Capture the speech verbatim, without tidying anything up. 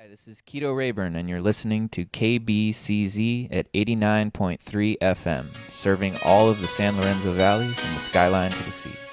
Hi, this is Keto Rayburn, and you're listening to K B C Z at eighty-nine point three F M, serving all of the San Lorenzo Valley from the skyline to the sea.